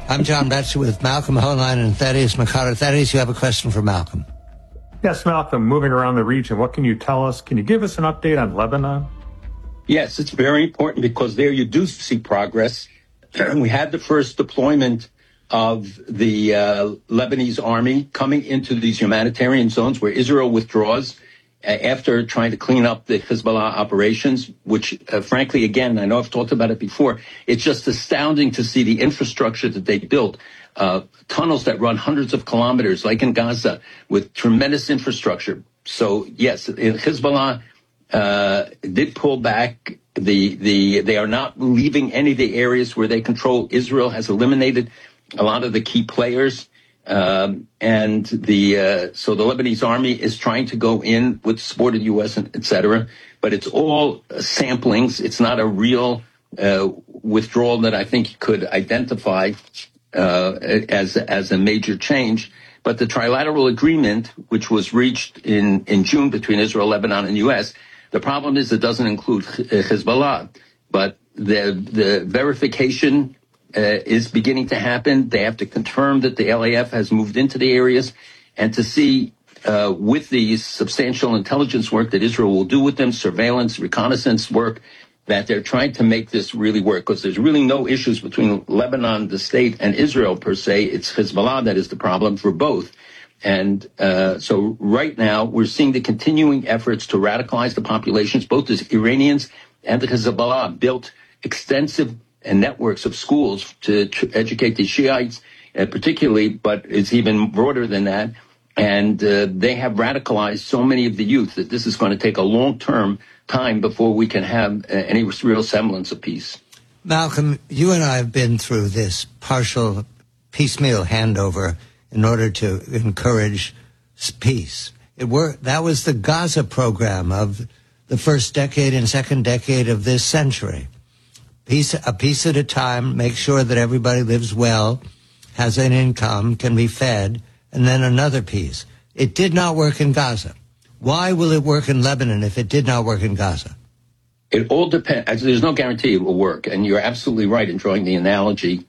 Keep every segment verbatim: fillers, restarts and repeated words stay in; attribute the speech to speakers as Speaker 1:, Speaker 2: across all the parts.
Speaker 1: I'm John Betcher with Malcolm Hoenlein and Thaddeus McCarter. Thaddeus, you have a question for Malcolm.
Speaker 2: Yes, Malcolm, moving around the region, what can you tell us? Can you give us an update on Lebanon?
Speaker 3: Yes, it's very important because there you do see progress. We had the first deployment of the uh, Lebanese army coming into these humanitarian zones where Israel withdraws uh, after trying to clean up the Hezbollah operations, which, uh, frankly, again, I know I've talked about it before. It's just astounding to see the infrastructure that they built. Uh, tunnels that run hundreds of kilometers, like in Gaza, with tremendous infrastructure. So, yes, Hezbollah uh, did pull back. The, the, they are not leaving any of the areas where they control. Israel has eliminated a lot of the key players. Um, and the uh, so the Lebanese army is trying to go in with support of the U S, and et cetera. But it's all samplings. It's not a real uh, withdrawal that I think you could identify uh, as as a major change. But the trilateral agreement, which was reached in, in June between Israel, Lebanon, and U S, the problem is it doesn't include Hezbollah. But the the verification Uh, is beginning to happen. They have to confirm that the L A F has moved into the areas, and to see uh, with the substantial intelligence work that Israel will do with them, surveillance, reconnaissance work, that they're trying to make this really work, because there's really no issues between Lebanon, the state, and Israel per se. It's Hezbollah that is the problem for both. And uh, so right now we're seeing the continuing efforts to radicalize the populations. Both the Iranians and the Hezbollah built extensive and networks of schools to tr- educate the Shiites, uh, particularly, but it's even broader than that. And uh, they have radicalized so many of the youth that this is going to take a long-term time before we can have uh, any real semblance of peace.
Speaker 1: Malcolm, you and I have been through this partial piecemeal handover in order to encourage peace. It were, that was the Gaza program of the first decade and second decade of this century. Piece, a piece at a time, make sure that everybody lives well, has an income, can be fed, and then another piece. It did not work in Gaza. Why will it work in Lebanon if it did not work in Gaza?
Speaker 3: It all depends. There's no guarantee it will work, and you're absolutely right in drawing the analogy.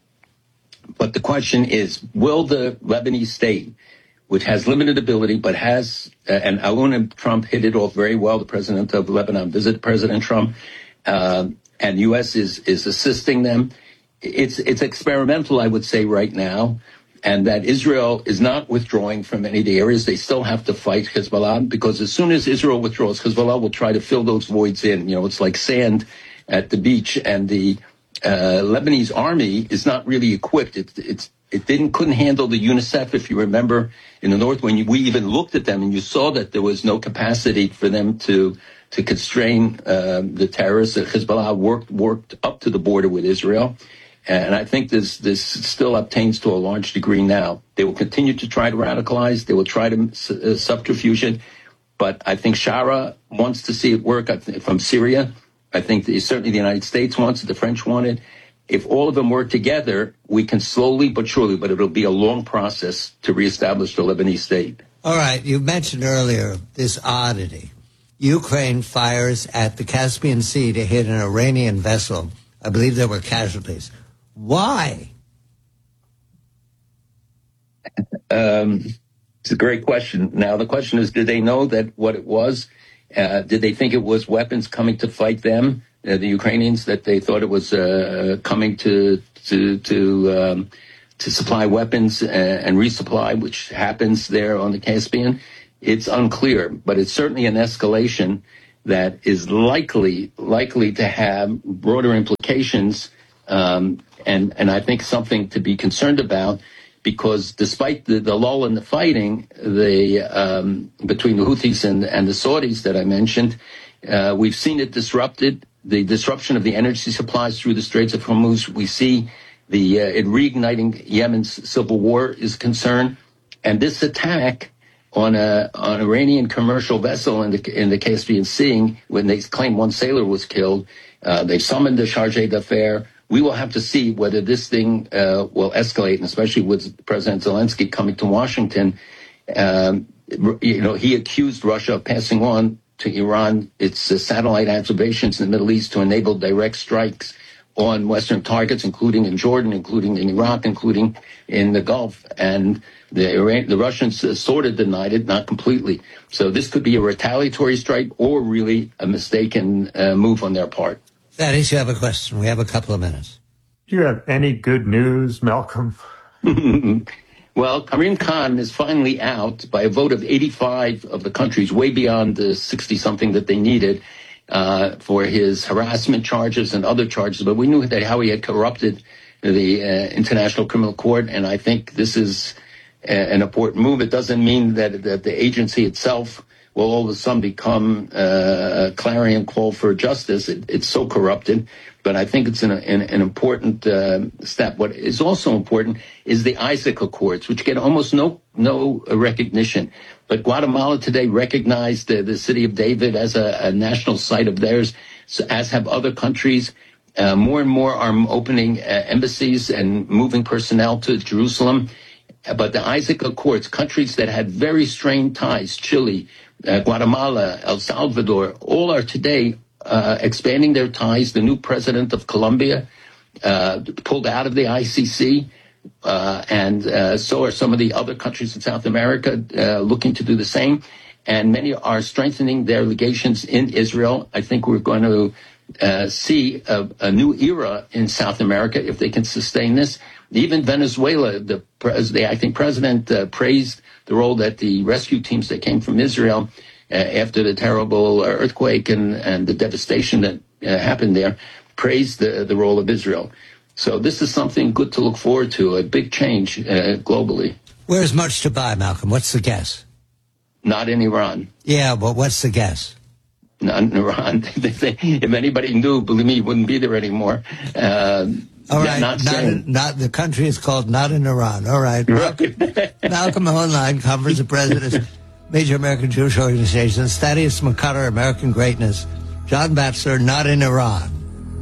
Speaker 3: But the question is, will the Lebanese state, which has limited ability, but has, uh, and Alun Trump hit it off very well, the president of Lebanon visited President Trump, uh, and U S is, is assisting them. It's, it's experimental, I would say, right now, and that Israel is not withdrawing from any of the areas. They still have to fight Hezbollah, because as soon as Israel withdraws, Hezbollah will try to fill those voids in. You know, it's like sand at the beach, and the uh, Lebanese army is not really equipped. It, it's, it didn't, couldn't handle the UNICEF, if you remember, in the north, when you, we even looked at them and you saw that there was no capacity for them to to constrain uh, the terrorists. Hezbollah worked worked up to the border with Israel. And I think this this still obtains to a large degree now. They will continue to try to radicalize. They will try to uh, subterfuge it. But I think Shara wants to see it work I th- from Syria. I think the, certainly the United States wants it. The French want it. If all of them work together, we can slowly but surely, but it'll be a long process to reestablish the Lebanese state.
Speaker 1: All right. You mentioned earlier this oddity. Ukraine fires at the Caspian Sea to hit an Iranian vessel. I believe there were casualties. Why?
Speaker 3: Um, it's a great question. Now, the question is, did they know that what it was? Uh, did they think it was weapons coming to fight them, uh, the Ukrainians, that they thought it was uh, coming to to to um, to supply weapons and, and resupply, which happens there on the Caspian? It's unclear, but it's certainly an escalation that is likely likely to have broader implications, um, and and I think something to be concerned about, because despite the, the lull in the fighting, the um, between the Houthis and, and the Saudis that I mentioned, uh, we've seen it disrupted. The disruption of the energy supplies through the Straits of Hormuz. We see the uh, it reigniting Yemen's civil war is concerned, and this attack on a on Iranian commercial vessel in the in the Caspian Sea, when they claim one sailor was killed, uh, they summoned the charge d'affaires. We will have to see whether this thing uh, will escalate, and especially with President Zelensky coming to Washington. Um, you know, he accused Russia of passing on to Iran its uh, satellite observations in the Middle East to enable direct strikes on Western targets, including in Jordan, including in Iraq, including in the Gulf. And the, Iran, the Russians uh, sort of denied it, not completely. So this could be a retaliatory strike or really a mistaken uh, move on their part.
Speaker 1: Thaddeus, you have a question. We have a couple of minutes.
Speaker 2: Do you have any good news, Malcolm?
Speaker 3: Well, Karim Khan is finally out by a vote of eighty-five of the countries, way beyond the sixty-something that they needed uh, for his harassment charges and other charges. But we knew that how he had corrupted the uh, International Criminal Court, and I think this is a, an important move. It doesn't mean that, that the agency itself will all of a sudden become uh, a clarion call for justice. It, it's so corrupted. But I think it's an, an, an important uh, step. What is also important is the Isaac Accords, which get almost no no recognition. But Guatemala today recognized the, the city of David as a, a national site of theirs, so, as have other countries. Uh, more and more are opening uh, embassies and moving personnel to Jerusalem. But the Isaac Accords, countries that had very strained ties, Chile, uh, Guatemala, El Salvador, all are today Uh, expanding their ties. The new president of Colombia uh, pulled out of the I C C, uh, and uh, so are some of the other countries in South America uh, looking to do the same. And many are strengthening their legations in Israel. I think we're going to uh, see a, a new era in South America if they can sustain this. Even Venezuela, the, the acting president uh, praised the role that the rescue teams that came from Israel Uh, after the terrible earthquake and, and the devastation that uh, happened there, praised the, the role of Israel. So this is something good to look forward to, a big change uh, globally.
Speaker 1: Where's much to buy, Malcolm? What's the guess?
Speaker 3: Not in Iran.
Speaker 1: Yeah, but what's the guess?
Speaker 3: Not in Iran. If anybody knew, believe me, he wouldn't be there anymore. Uh,
Speaker 1: All right,
Speaker 3: not,
Speaker 1: not, in, not the country is called Not in Iran. All right. Malcolm, Malcolm Hoenlein covers the president's major American Jewish organizations. Thaddeus McCutter, American Greatness. John Batzler, Not in Iran.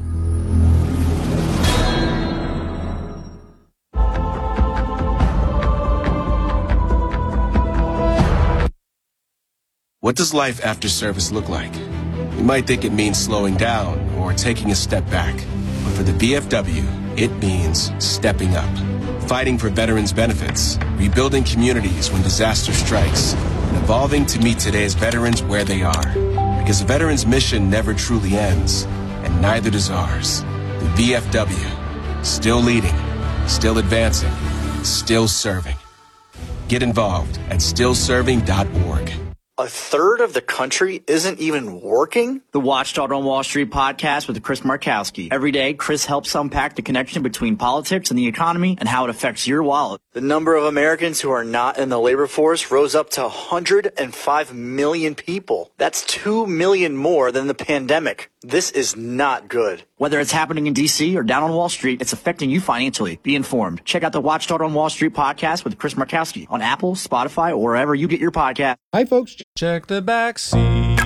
Speaker 4: What does life after service look like? You might think it means slowing down or taking a step back. But for the V F W, it means stepping up. Fighting for veterans' benefits, rebuilding communities when disaster strikes, and evolving to meet today's veterans where they are. Because the veterans' mission never truly ends, and neither does ours. The V F W, still leading, still advancing, still serving. Get involved at still serving dot org.
Speaker 5: A third of the country isn't even working? The Watchdog on Wall Street podcast with Chris Markowski. Every day, Chris helps unpack the connection between politics and the economy and how it affects your wallet. The number of Americans who are not in the labor force rose up to one hundred five million people. That's two million more than the pandemic. This is not good. Whether it's happening in D C or down on Wall Street, it's affecting you financially. Be informed. Check out the Watchdog on Wall Street podcast with Chris Markowski on Apple, Spotify, or wherever you get your podcast.
Speaker 6: Hi, folks. Check the back seat.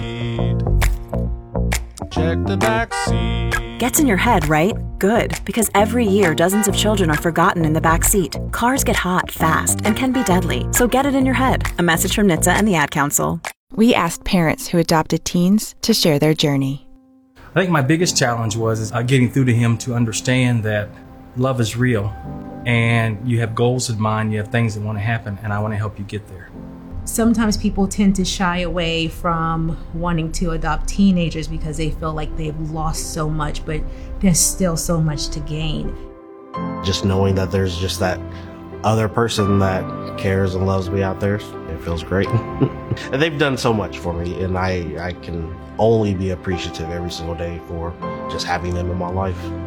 Speaker 6: Check the back seat.
Speaker 7: Gets in your head, right? Good, because every year dozens of children are forgotten in the back seat. Cars get hot fast and can be deadly, so get it in your head. A message from N H T S A and the Ad Council.
Speaker 8: We asked parents who adopted teens to share their journey.
Speaker 9: I think my biggest challenge was is, uh, getting through to him to understand that love is real and you have goals in mind, you have things that want to happen, and I want to help you get there.
Speaker 10: Sometimes people tend to shy away from wanting to adopt teenagers because they feel like they've lost so much, but there's still so much to gain.
Speaker 11: Just knowing that there's just that other person that cares and loves me out there, it feels great. And they've done so much for me, and I, I can only be appreciative every single day for just having them in my life.